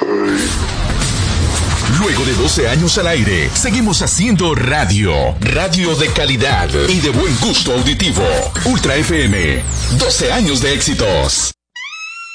Luego de 12 años al aire, seguimos haciendo radio. Radio de calidad y de buen gusto auditivo. Ultra FM. 12 años de éxitos.